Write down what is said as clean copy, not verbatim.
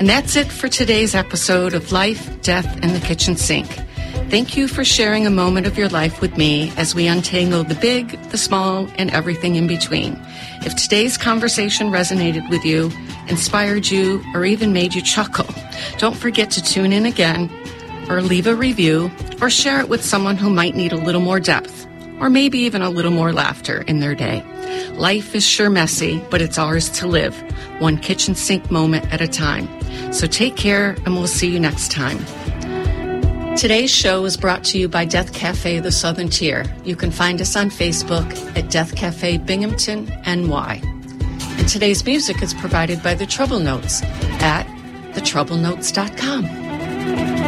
And that's it for today's episode of Life, Death, and the Kitchen Sink. Thank you for sharing a moment of your life with me as we untangle the big, the small, and everything in between. If today's conversation resonated with you, inspired you, or even made you chuckle, don't forget to tune in again, or leave a review, or share it with someone who might need a little more depth, or maybe even a little more laughter in their day. Life is sure messy, but it's ours to live, one kitchen sink moment at a time. So take care, and we'll see you next time. Today's show is brought to you by Death Cafe The Southern Tier. You can find us on Facebook at Death Cafe Binghamton, NY. And today's music is provided by The Trouble Notes at thetroublenotes.com.